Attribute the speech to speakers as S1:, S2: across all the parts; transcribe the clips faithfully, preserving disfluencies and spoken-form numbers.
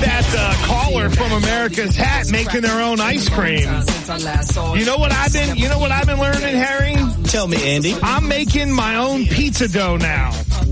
S1: that uh, caller from America's Hat making their own ice cream. You know what I've been, you know what I've been learning, Harry?
S2: Tell me, Andy.
S1: I'm making my own pizza dough now.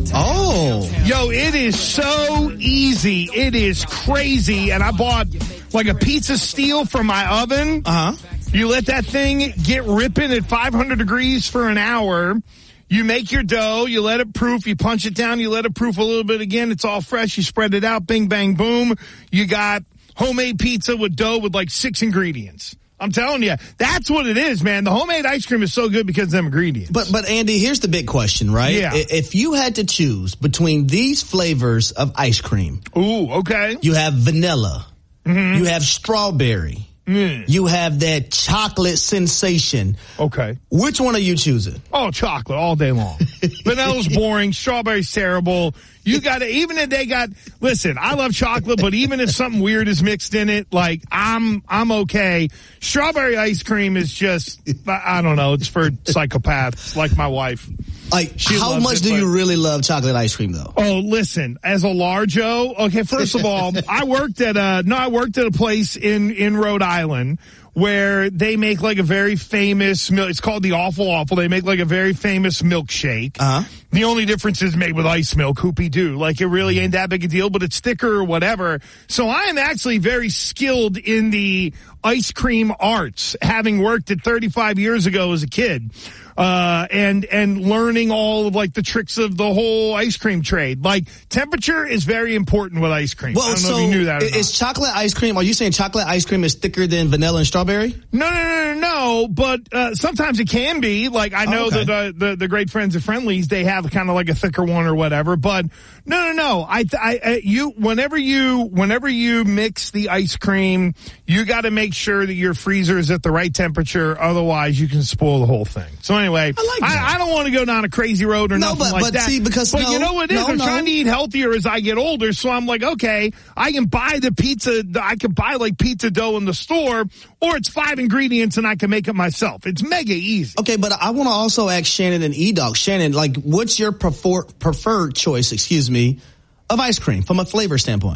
S2: Oh.
S1: Yo, it is so easy. It is crazy. And I bought like a pizza steel for my oven.
S2: Uh-huh.
S1: You let that thing get ripping at five hundred degrees for an hour. You make your dough, you let it proof, you punch it down, you let it proof a little bit again. It's all fresh. You spread it out, bing, bang, boom. You got homemade pizza with dough with like six ingredients. I'm telling you, that's what it is, man. The homemade ice cream is so good because of them ingredients.
S2: But, but Andy, here's the big question, right?
S1: Yeah.
S2: If you had to choose between these flavors of ice cream.
S1: Ooh, okay.
S2: You have vanilla. Mm-hmm. You have strawberry.
S1: Mm.
S2: You have that chocolate sensation.
S1: Okay.
S2: Which one are you choosing?
S1: Oh, chocolate all day long. Vanilla's boring. Strawberry's terrible. You got to, even if they got, listen, I love chocolate, but even if something weird is mixed in it, like, I'm, I'm okay. Strawberry ice cream is just, I don't know, it's for psychopaths like my wife.
S2: Like, she how much it, do you really love chocolate ice cream, though?
S1: Oh, listen, as a large-o, okay, first of all, I worked at a, no, I worked at a place in, in Rhode Island where they make like a very famous milk. It's called the Awful Awful. They make like a very famous milkshake. Uh-huh. The only difference is made with ice milk, hoopy-doo. Like, it really ain't that big a deal, but it's thicker or whatever. So I am actually very skilled in the ice cream arts, having worked it thirty-five years ago as a kid. Uh, and, and learning all of like the tricks of the whole ice cream trade. Like, temperature is very important with ice cream.
S2: Well,
S1: I don't
S2: so
S1: know if you knew that or
S2: is
S1: not.
S2: chocolate ice cream, are you saying chocolate ice cream is thicker than vanilla and strawberry?
S1: No, no, no, no, no, but, uh, sometimes it can be. Like, I know
S2: oh, okay.
S1: that, uh, the, the great friends of Friendlies, they have kind of like a thicker one or whatever, but no, no, no. I, I, I you, whenever you, whenever you mix the ice cream, you got to make sure that your freezer is at the right temperature. Otherwise, you can spoil the whole thing. So anyway,
S2: I, like
S1: I, I don't want to go down a crazy road or
S2: no,
S1: nothing
S2: but,
S1: like
S2: but
S1: that.
S2: See, because
S1: but
S2: no,
S1: you know what it is?
S2: no,
S1: I'm
S2: no.
S1: trying to eat healthier as I get older. So I'm like, okay, I can buy the pizza. I can buy like pizza dough in the store, or it's five ingredients and I can make it myself. It's mega easy.
S2: Okay, but I want to also ask Shannon and E-Dog. Shannon, like, what's your prefer- preferred choice, excuse me, of ice cream from a flavor standpoint?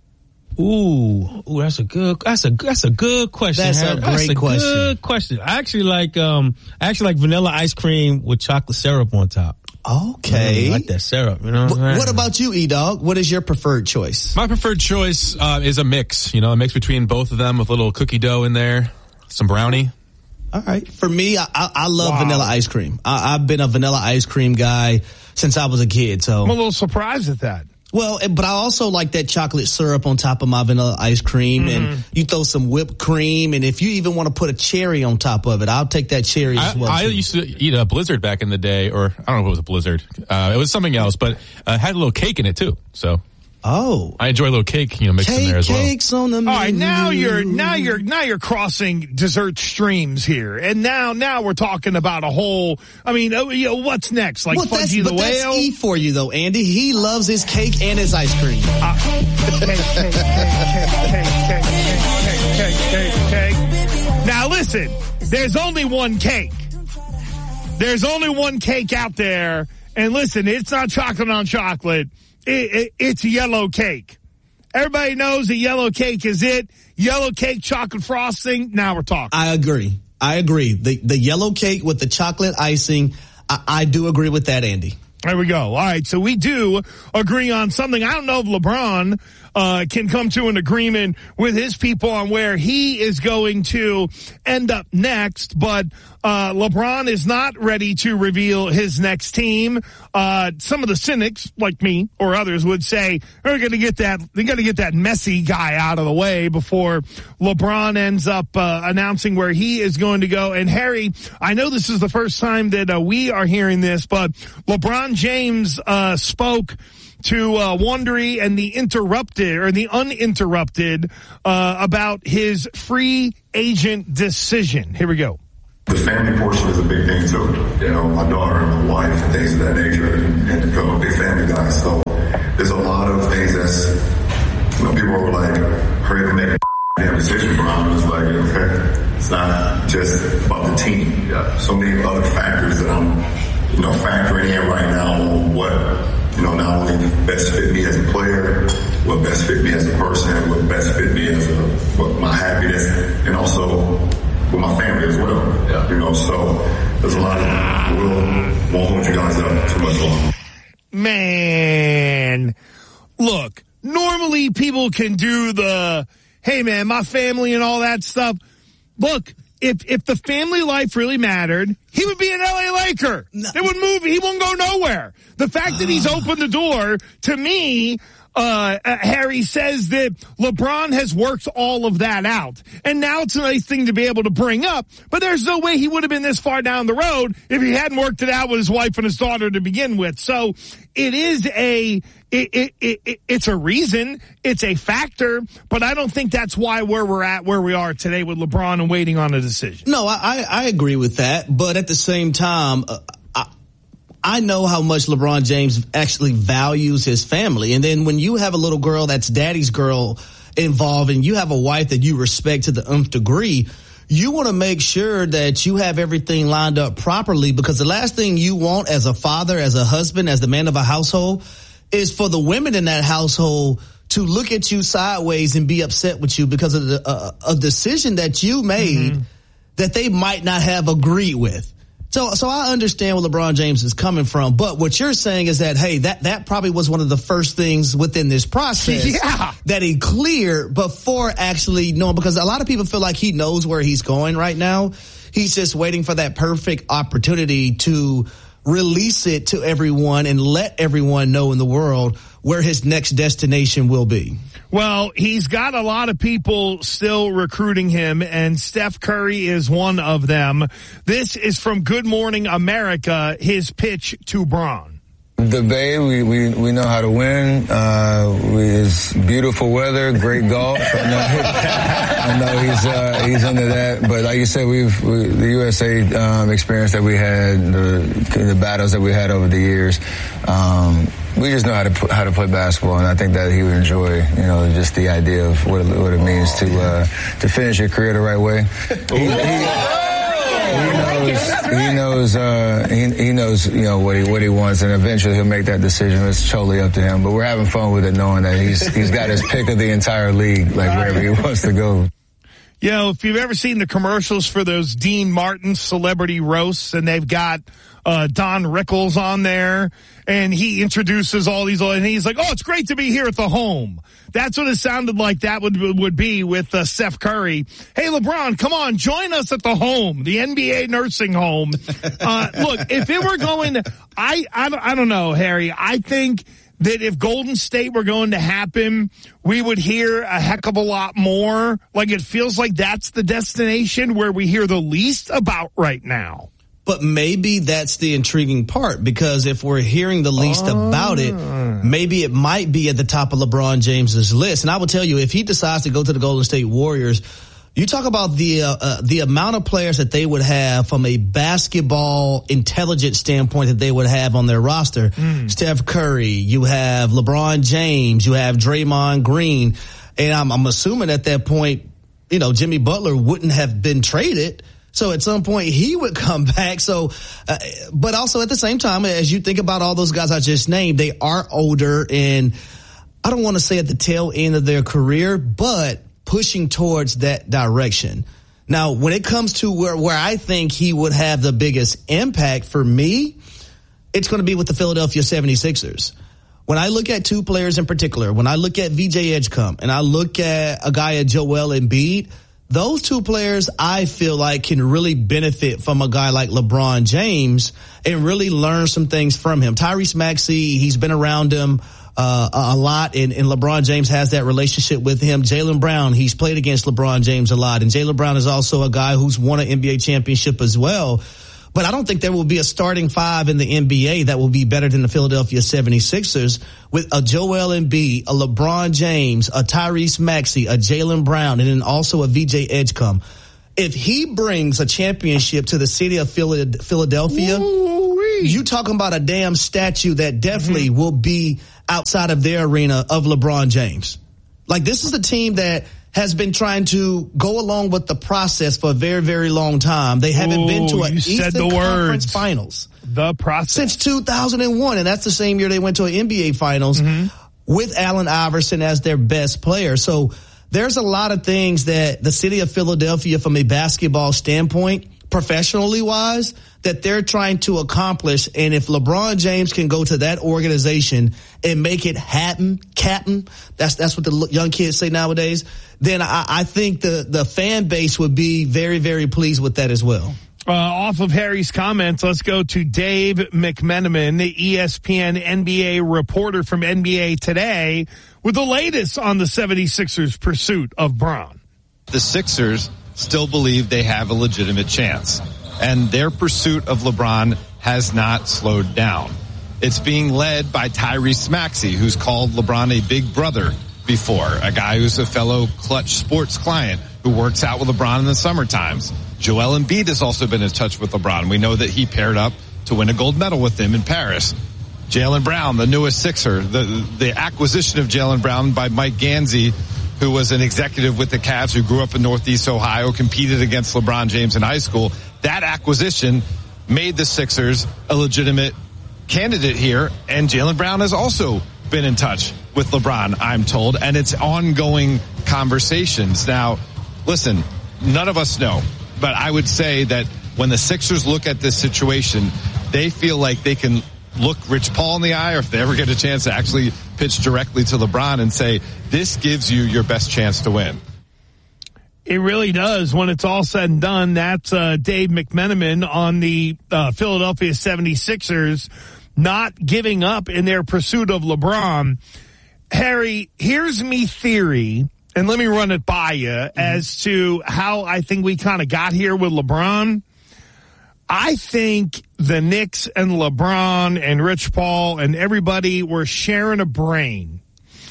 S3: Ooh, ooh, that's a good, that's a, that's a good question.
S2: That's
S3: Harry.
S2: a great
S3: that's a
S2: question.
S3: Good question. I actually like, um, I actually like vanilla ice cream with chocolate syrup on top.
S2: Okay.
S3: I like that syrup, you know what I'm saying?
S2: What about you, E-Dog? What is your preferred choice?
S4: My preferred choice, uh, is a mix, you know, a mix between both of them with a little cookie dough in there, some brownie.
S2: All right. For me, I, I, I love
S1: Wow.
S2: vanilla ice cream. I, I've been a vanilla ice cream guy since I was a kid, so.
S1: I'm a little surprised at that.
S2: Well, but I also like that chocolate syrup on top of my vanilla ice cream, mm-hmm. and you throw some whipped cream, and if you even want to put a cherry on top of it, I'll take that cherry as well.
S4: I, I used to eat a Blizzard back in the day, or I don't know if it was a Blizzard. Uh, it was something else, but uh, had a little cake in it too. So.
S2: Oh,
S4: I enjoy a little cake, you know, mixed
S2: cake,
S4: in there as well.
S2: Cakes on the menu.
S1: All right, now you're now you're now you're crossing dessert streams here, and now now we're talking about a whole. I mean, oh, you know, what's next? Like
S2: well,
S1: Fudgy the
S2: but
S1: Whale.
S2: That's E for you though, Andy. He loves his cake and his ice cream.
S1: Uh, cake, cake, cake, cake, cake, cake, cake, cake, cake, cake. Now listen, there's only one cake. There's only one cake out there, and listen, it's not chocolate on chocolate. It, it, it's yellow cake. Everybody knows that yellow cake is it. Yellow cake, chocolate frosting. Now we're talking.
S2: I agree. I agree. The the yellow cake with the chocolate icing, I, I do agree with that, Andy.
S1: There we go. All right, so we do agree on something. I don't know if LeBron uh can come to an agreement with his people on where he is going to end up next, but uh LeBron is not ready to reveal his next team. Uh some of the cynics, like me or others, would say they're going to get that they got to get that messy guy out of the way before LeBron ends up uh announcing where he is going to go. And Harry, I know this is the first time that uh, we are hearing this, but LeBron James uh spoke to uh, Wondery and the interrupted or the uninterrupted uh, about his free agent decision. Here we go.
S5: The family portion is a big thing too. You know, my daughter and my wife and things of that nature, and, and become a big family guy. So there's a lot of things that's, you know, people are like, hurry to make a damn decision, Brian. It's like, okay, it's not just about the team. Yeah. So many other factors that I'm, you know, factoring in right now on what, you know, not only best fit me as a player, what best fit me as a person, what best fit me as a, what my happiness, and also with my family as well. Yeah. You know, so there's a lot of, we'll, won't hold you guys up too much longer.
S1: Man, look, normally people can do the, hey man, my family and all that stuff. Look, if if the family life really mattered, he would be an L A Laker. No. They would move. He won't go nowhere. The fact that he's opened the door, to me, uh, uh, Harry, says that LeBron has worked all of that out. And now it's a nice thing to be able to bring up, but there's no way he would have been this far down the road if he hadn't worked it out with his wife and his daughter to begin with. So it is a, it, it, it, it, it's a reason, it's a factor, but I don't think that's why where we're at where we are today with LeBron and waiting on a decision.
S2: No, I, I agree with that, but at the same time, uh, I know how much LeBron James actually values his family. And then when you have a little girl that's daddy's girl involved and you have a wife that you respect to the nth degree, you want to make sure that you have everything lined up properly, because the last thing you want as a father, as a husband, as the man of a household is for the women in that household to look at you sideways and be upset with you because of the, uh, a decision that you made mm-hmm. that they might not have agreed with. So, so I understand where LeBron James is coming from, but what you're saying is that, hey, that, that probably was one of the first things within this process
S1: yeah.
S2: that he cleared before actually knowing, because a lot of people feel like he knows where he's going right now. He's just waiting for that perfect opportunity to release it to everyone and let everyone know in the world where his next destination will be.
S1: Well, he's got a lot of people still recruiting him, and Steph Curry is one of them. This is from Good Morning America, his pitch to Bron.
S6: The Bay, we, we, we know how to win. Uh, we, it's beautiful weather, great golf. I know, I know he's uh, he's into that. But like you said, we've we, the U S A um, experience that we had, the, the battles that we had over the years. Um, we just know how to how to play basketball, and I think that he would enjoy, you know, just the idea of what it, what it means to uh, to finish your career the right way. He, he, He knows. He knows. Uh, he, he knows. You know what he what he wants, and eventually he'll make that decision. It's totally up to him. But we're having fun with it, knowing that he's he's got his pick of the entire league, like wherever he wants to go.
S1: You know, if you've ever seen the commercials for those Dean Martin celebrity roasts, and they've got uh Don Rickles on there, and he introduces all these, and he's like, "Oh, it's great to be here at the home." That's what it sounded like that would would be with uh, Steph Curry. Hey, LeBron, come on, join us at the home, the N B A nursing home. Uh, look, if it were going to, I, I, I don't know, Harry, I think that if Golden State were going to happen, we would hear a heck of a lot more. Like, it feels like that's the destination where we hear the least about right now.
S2: But maybe that's the intriguing part, because if we're hearing the least oh. about it, maybe it might be at the top of LeBron James's list. And I will tell you, if he decides to go to the Golden State Warriors, you talk about the uh, uh, the amount of players that they would have from a basketball intelligence standpoint that they would have on their roster. Mm. Steph Curry, you have LeBron James, you have Draymond Green. And I'm, I'm assuming at that point, you know, Jimmy Butler wouldn't have been traded. So at some point he would come back. So, uh, but also at the same time, as you think about all those guys I just named, they are older, and I don't want to say at the tail end of their career, but pushing towards that direction. Now, when it comes to where, where I think he would have the biggest impact for me, it's going to be with the Philadelphia seventy-sixers. When I look at two players in particular, when I look at V J Edgecombe and I look at a guy at Joel Embiid, those two players I feel like can really benefit from a guy like LeBron James and really learn some things from him. Tyrese Maxey, he's been around him uh, a lot, and, and LeBron James has that relationship with him. Jaylen Brown, he's played against LeBron James a lot, and Jaylen Brown is also a guy who's won an N B A championship as well. But I don't think there will be a starting five in the N B A that will be better than the Philadelphia seventy-sixers with a Joel Embiid, a LeBron James, a Tyrese Maxey, a Jaylen Brown, and then also a V J Edgecombe. If he brings a championship to the city of Philadelphia, Ooh-wee. you talking about a damn statue that definitely mm-hmm. will be outside of their arena of LeBron James. Like, this is a team that has been trying to go along with the process for a very, very long time. They haven't Ooh, been to an Eastern Conference words. Finals.
S1: The process.
S2: Since two thousand one, and that's the same year they went to an N B A Finals. Mm-hmm. with Allen Iverson as their best player. So there's a lot of things that the city of Philadelphia, from a basketball standpoint, professionally wise, that they're trying to accomplish. And if LeBron James can go to that organization and make it happen, captain, that's that's what the young kids say nowadays, then I, I think the, the fan base would be very, very pleased with that as well.
S1: Uh, off of Harry's comments, let's go to Dave McMenamin, the E S P N N B A reporter from N B A Today, with the latest on the seventy-sixers pursuit of Bron.
S7: The Sixers still believe they have a legitimate chance, and their pursuit of LeBron has not slowed down. It's being led by Tyrese Maxey, who's called LeBron a big brother before, a guy who's a fellow Clutch Sports client who works out with LeBron in the summer times. Joel Embiid has also been in touch with LeBron. We know that he paired up to win a gold medal with him in Paris. Jaylen Brown, the newest Sixer, the, the acquisition of Jaylen Brown by Mike Gansey, who was an executive with the Cavs, who grew up in Northeast Ohio, competed against LeBron James in high school. That acquisition made the Sixers a legitimate candidate here, and Jaylen Brown has also been in touch with LeBron, I'm told, and it's ongoing conversations. Now, listen, none of us know, but I would say that when the Sixers look at this situation, they feel like they can look Rich Paul in the eye, or if they ever get a chance to actually pitch directly to LeBron and say, this gives you your best chance to win.
S1: It really does. When it's all said and done, that's uh, Dave McMenamin on the uh, Philadelphia seventy-sixers not giving up in their pursuit of LeBron. Harry, here's me theory, and let me run it by you mm-hmm. as to how I think we kind of got here with LeBron. I think the Knicks and LeBron and Rich Paul and everybody were sharing a brain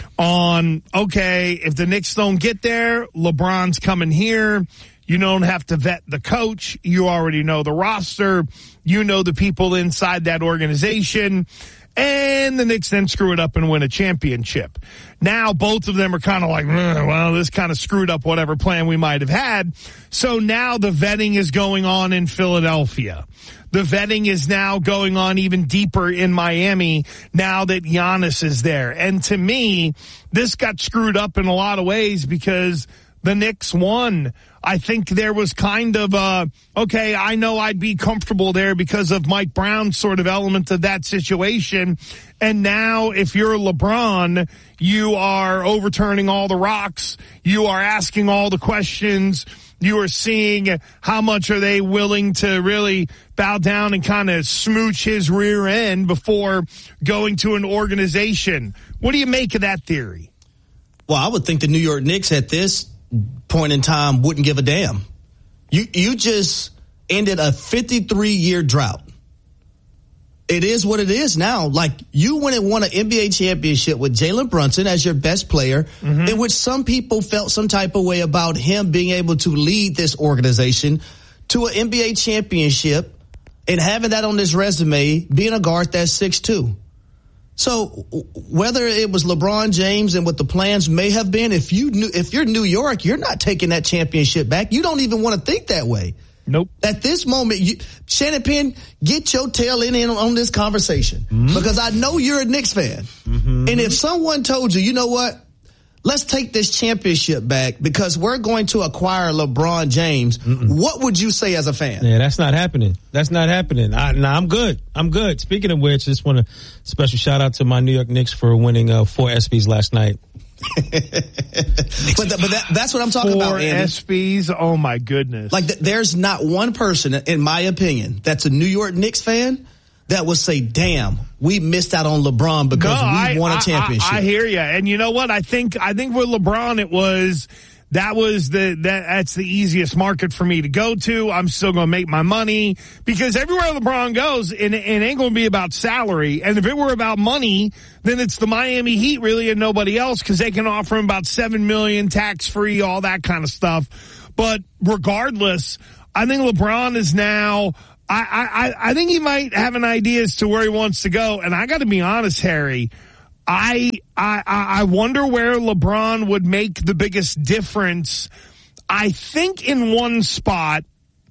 S1: on, okay, if the Knicks don't get there, LeBron's coming here. You don't have to vet the coach. You already know the roster. You know the people inside that organization. And the Knicks then screw it up and win a championship. Now both of them are kind of like, well, this kind of screwed up whatever plan we might have had. So now the vetting is going on in Philadelphia. The vetting is now going on even deeper in Miami now that Giannis is there. And to me, this got screwed up in a lot of ways because the Knicks won. I think there was kind of a, okay, I know I'd be comfortable there because of Mike Brown's sort of element of that situation. And now if you're LeBron, you are overturning all the rocks. You are asking all the questions. You are seeing how much are they willing to really bow down and kind of smooch his rear end before going to an organization. What do you make of that theory?
S2: Well, I would think the New York Knicks at this point in time wouldn't give a damn. You you just ended a fifty-three year drought. It is what it is now. Like, you went and won an N B A championship with Jalen Brunson as your best player, mm-hmm. in which some people felt some type of way about him being able to lead this organization to an N B A championship and having that on his resume, being a guard that's six two. So whether it was LeBron James and what the plans may have been, if you knew, if you're New York, you're not taking that championship back. You don't even want to think that way.
S1: Nope.
S2: At this moment, you, Shannon Penn, get your tail in, in on this conversation, mm-hmm. because I know you're a Knicks fan. Mm-hmm. And if someone told you, you know what, let's take this championship back because we're going to acquire LeBron James, Mm-mm. what would you say as a fan?
S3: Yeah, that's not happening. That's not happening. I, nah, I'm good. I'm good. Speaking of which, just want to special shout out to my New York Knicks for winning uh, four ESPYs last night.
S2: but th- but that, that's what I'm talking
S1: Four
S2: about, Andy.
S1: ESPYs, oh my goodness.
S2: Like, th- there's not one person, in my opinion, that's a New York Knicks fan that would say, damn, we missed out on LeBron because
S1: no,
S2: we
S1: I,
S2: won a
S1: I,
S2: championship.
S1: I, I hear you. And you know what? I think, I think with LeBron, it was, that was the, that, that's the easiest market for me to go to. I'm still going to make my money because everywhere LeBron goes, it, it ain't going to be about salary. And if it were about money, then it's the Miami Heat really and nobody else because they can offer him about seven million tax free, all that kind of stuff. But regardless, I think LeBron is now, I, I, I think he might have an idea as to where he wants to go. And I got to be honest, Harry, I, I, I wonder where LeBron would make the biggest difference. I think in one spot,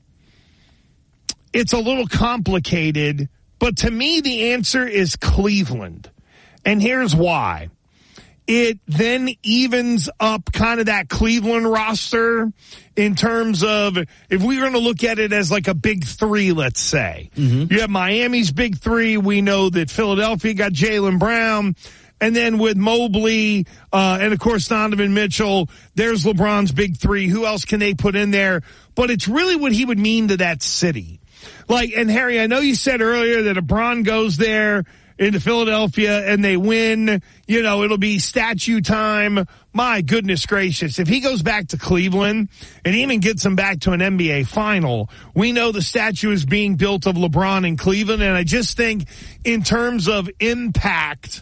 S1: it's a little complicated, but to me, the answer is Cleveland. And here's why. it then evens up kind of that Cleveland roster in terms of if we were going to look at it as like a big three, let's say. Mm-hmm. You have Miami's big three. We know that Philadelphia got Jaylen Brown. And then with Mobley, uh, and of course Donovan Mitchell, there's LeBron's big three. Who else can they put in there? But it's really what he would mean to that city. Like, and Harry, I know you said earlier that LeBron goes there into Philadelphia and they win, you know, it'll be statue time. My goodness gracious. If he goes back to Cleveland and even gets him back to an N B A final, we know the statue is being built of LeBron in Cleveland. And I just think in terms of impact,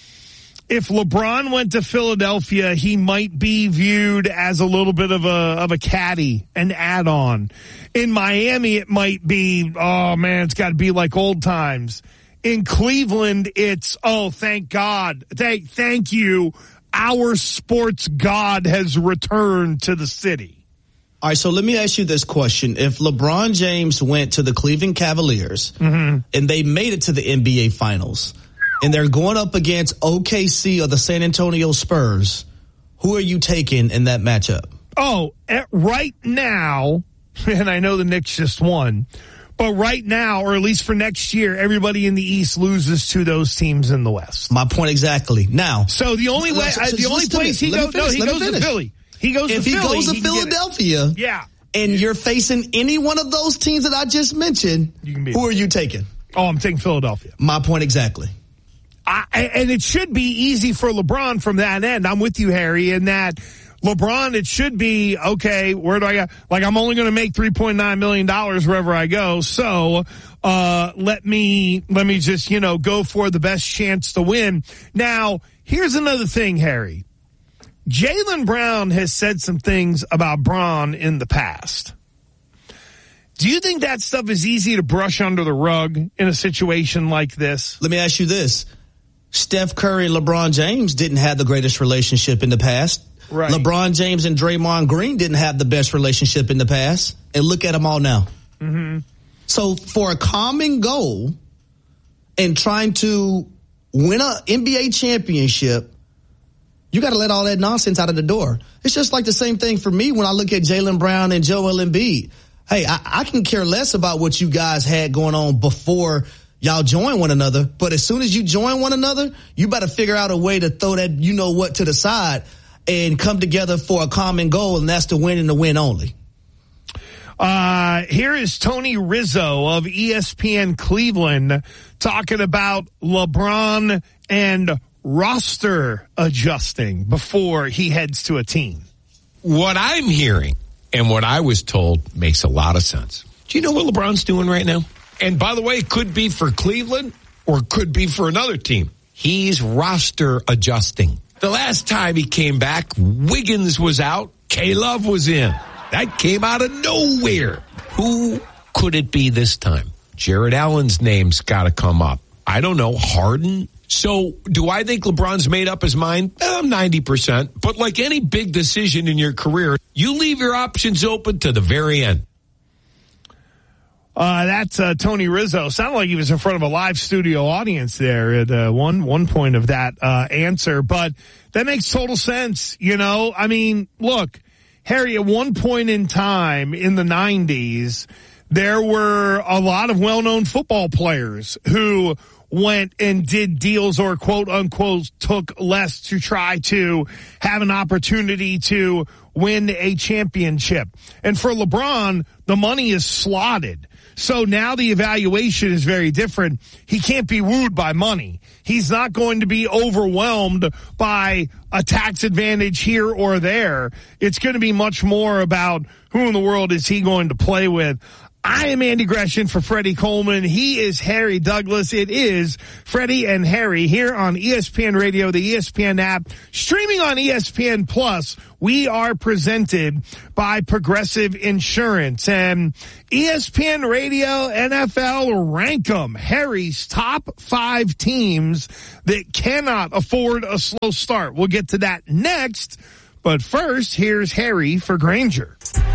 S1: if LeBron went to Philadelphia, he might be viewed as a little bit of a of a caddy, an add-on. In Miami, it might be, oh man, it's got to be like old times. In Cleveland, it's, oh, thank God, thank thank you, our sports god has returned to the city.
S2: All right, so let me ask you this question: if LeBron James went to the Cleveland Cavaliers mm-hmm. and they made it to the N B A Finals, and they're going up against O K C or the San Antonio Spurs, who are you taking in that matchup?
S1: Oh, right now, and I know the Knicks just won, but right now, or at least for next year, everybody in the East loses to those teams in the West.
S2: My point exactly. Now,
S1: so the only way, uh, the only place he goes, no, he goes to Philly. He goes
S2: if
S1: to
S2: he
S1: Philly.
S2: If he goes to Philadelphia,
S1: yeah,
S2: and you're facing any one of those teams that I just mentioned, who are you taking?
S1: Oh, I'm taking Philadelphia.
S2: My point exactly.
S1: I, and it should be easy for LeBron from that end. I'm with you, Harry, in that LeBron, it should be, okay, where do I go? Like, I'm only going to make three point nine million dollars wherever I go. So, uh, let me, let me just, you know, go for the best chance to win. Now, here's another thing, Harry. Jaylen Brown has said some things about Bron in the past. Do you think that stuff is easy to brush under the rug in a situation like this?
S2: Let me ask you this. Steph Curry and LeBron James didn't have the greatest relationship in the past.
S1: Right.
S2: LeBron James and Draymond Green didn't have the best relationship in the past. And look at them all now.
S1: Mm-hmm.
S2: So for a common goal and trying to win an N B A championship, you got to let all that nonsense out of the door. It's just like the same thing for me when I look at Jaylen Brown and Joel Embiid. Hey, I, I can care less about what you guys had going on before y'all join one another. But as soon as you join one another, you better figure out a way to throw that you know what to the side and come together for a common goal, and that's to win and to win only.
S1: Uh, here is Tony Rizzo of E S P N Cleveland talking about LeBron and roster adjusting before he heads to a team.
S8: What I'm hearing and what I was told makes a lot of sense. Do you know what LeBron's doing right now? And by the way, it could be for Cleveland or it could be for another team. He's roster adjusting. The last time he came back, Wiggins was out, K-Love was in. That came out of nowhere. Who could it be this time? Jared Allen's name's got to come up. I don't know, Harden? So do I think LeBron's made up his mind? Eh, ninety percent. But like any big decision in your career, you leave your options open to the very end.
S1: Uh, that's uh, Tony Rizzo. Sounded like he was in front of a live studio audience there at uh, one one point of that uh, answer. But that makes total sense. You know, I mean, look, Harry, at one point in time in the nineties, there were a lot of well-known football players who went and did deals or quote unquote took less to try to have an opportunity to win a championship. And for LeBron, the money is slotted. So now the evaluation is very different. He can't be wooed by money. He's not going to be overwhelmed by a tax advantage here or there. It's going to be much more about who in the world is he going to play with. I am Andy Gresham for Freddie Coleman. He is Harry Douglas. It is Freddie and Harry here on E S P N Radio, the E S P N app, streaming on E S P N Plus. We are presented by Progressive Insurance, and E S P N Radio, N F L, rank them. Harry's top five teams that cannot afford a slow start. We'll get to that next. But first, here's Harry for Granger.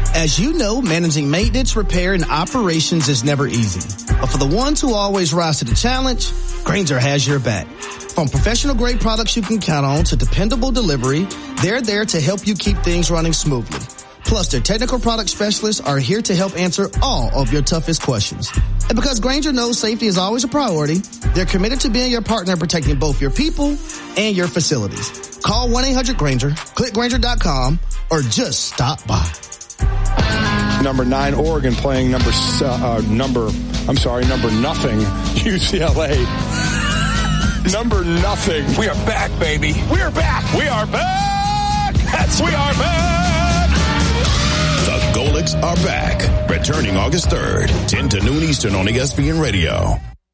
S2: As you know, managing maintenance, repair, and operations is never easy. But for the ones who always rise to the challenge, Grainger has your back. From professional-grade products you can count on to dependable delivery, they're there to help you keep things running smoothly. Plus, their technical product specialists are here to help answer all of your toughest questions. And because Grainger knows safety is always a priority, they're committed to being your partner in protecting both your people and your facilities. Call one eight hundred Grainger, click Grainger dot com, or just stop by.
S9: Number nine, Oregon playing number, uh, number, I'm sorry, number nothing, U C L A. Number nothing.
S8: We are back, baby.
S9: We are back. We are back. That's we are back.
S10: The Golics are back. Returning August third, ten to noon Eastern on E S P N Radio.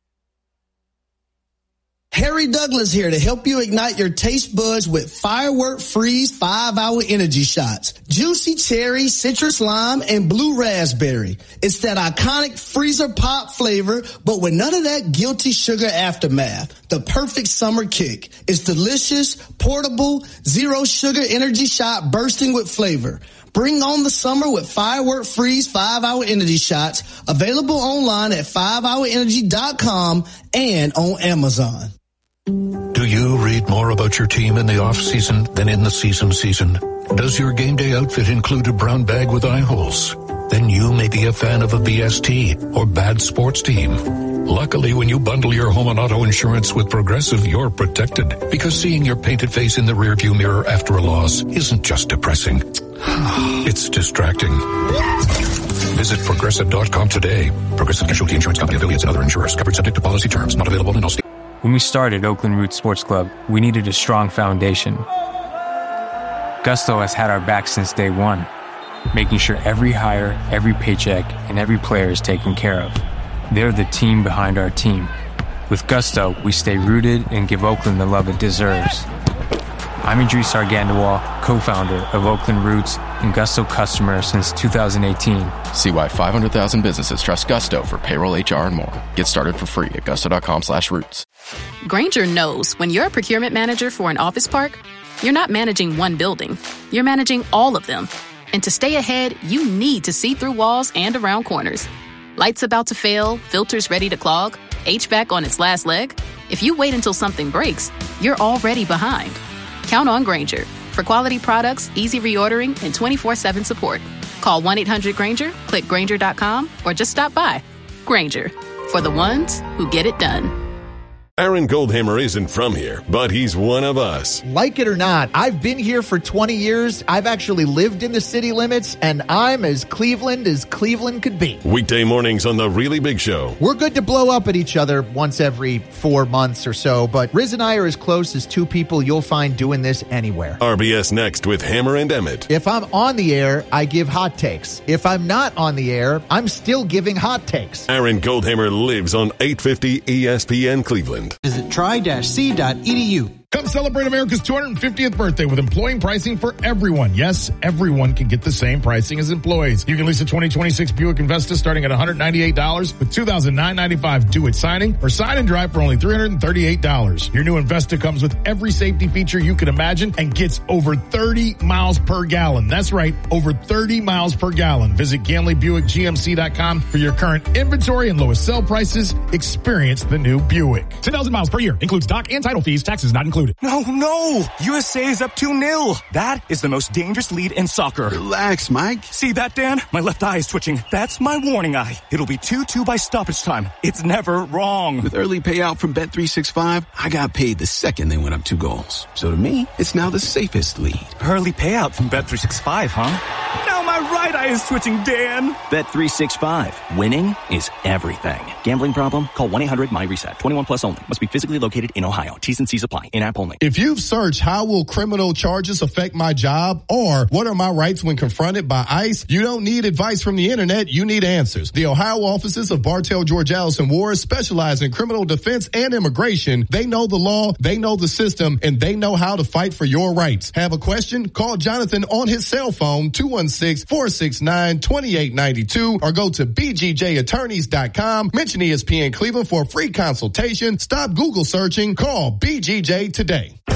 S2: Harry Douglas here to help you ignite your taste buds with Firework Freeze five hour energy shots. Juicy cherry, citrus lime, and blue raspberry. It's that iconic freezer pop flavor, but with none of that guilty sugar aftermath. The perfect summer kick. It's delicious, portable, zero sugar energy shot bursting with flavor. Bring on the summer with Firework Freeze five hour energy shots. Available online at five hour energy dot com and on Amazon.
S11: Do you read more about your team in the off-season than in the season season? Does your game day outfit include a brown bag with eye holes? Then you may be a fan of a B S T or bad sports team. Luckily, when you bundle your home and auto insurance with Progressive, you're protected. Because seeing your painted face in the rearview mirror after a loss isn't just depressing. It's distracting. Visit Progressive dot com today. Progressive Casualty Insurance Company, affiliates, and other insurers. Covered subject to policy terms. Not available in all states.
S12: When we started Oakland Roots Sports Club, we needed a strong foundation. Gusto has had our back since day one, making sure every hire, every paycheck, and every player is taken care of. They're the team behind our team. With Gusto, we stay rooted and give Oakland the love it deserves. I'm Idris Argandawal, co-founder of Oakland Roots and Gusto customer since two thousand eighteen.
S13: See why five hundred thousand businesses trust Gusto for payroll, H R, and more. Get started for free at gusto dot com slash roots.
S14: Grainger knows when you're a procurement manager for an office park, you're not managing one building. You're managing all of them. And to stay ahead, you need to see through walls and around corners. Lights about to fail, filters ready to clog, H V A C on its last leg. If you wait until something breaks, you're already behind. Count on Grainger for quality products, easy reordering, and twenty-four seven support. Call one eight hundred Grainger, click Grainger dot com, or just stop by. Grainger, for the ones who get it done.
S15: Aaron Goldhammer isn't from here, but he's one of us.
S16: Like it or not, I've been here for twenty years. I've actually lived in the city limits, and I'm as Cleveland as Cleveland could be.
S15: Weekday mornings on The Really Big Show.
S16: We're good to blow up at each other once every four months or so, but Riz and I are as close as two people you'll find doing this anywhere.
S15: R B S Next with Hammer and Emmett.
S16: If I'm on the air, I give hot takes. If I'm not on the air, I'm still giving hot takes.
S15: Aaron Goldhammer lives on eight fifty E S P N Cleveland.
S17: Visit try dash c dot e d u.
S1: Come celebrate America's two hundred fiftieth birthday with employee pricing for everyone. Yes, everyone can get the same pricing as employees. You can lease a twenty twenty-six Buick Investa starting at one hundred ninety-eight dollars with two thousand nine hundred ninety-five dollars due at signing, or sign and drive for only three hundred thirty-eight dollars. Your new Investa comes with every safety feature you can imagine and gets over thirty miles per gallon. That's right, over thirty miles per gallon. Visit Ganley Buick G M C dot com for your current inventory and lowest sell prices. Experience the new Buick. ten thousand miles per year. Includes dock and title fees. Taxes not included.
S18: No, no! U S A is up two nil. That is the most dangerous lead in soccer.
S19: Relax, Mike.
S18: See that, Dan? My left eye is twitching. That's my warning eye. It'll be two two by stoppage time. It's never wrong.
S19: With early payout from Bet three sixty-five, I got paid the second they went up two goals. So to me, it's now the safest lead.
S18: Early payout from Bet three sixty-five, huh? Now my right eye is twitching, Dan.
S20: Bet three sixty-five. Winning is everything. Gambling problem? Call one eight hundred my reset. twenty-one plus only. Must be physically located in Ohio. T's and C's apply. In-app only.
S21: If you've searched how will criminal charges affect my job or what are my rights when confronted by ICE, you don't need advice from the internet. You need answers. The Ohio offices of Bartell, George Allison Ward specialize in criminal defense and immigration. They know the law, they know the system, and they know how to fight for your rights. Have a question? Call Jonathan on his cell phone, two one six, four six nine, two eight nine two, or go to b g j attorneys dot com. Mention E S P N Cleveland for a free consultation. Stop Google searching. Call B G J today.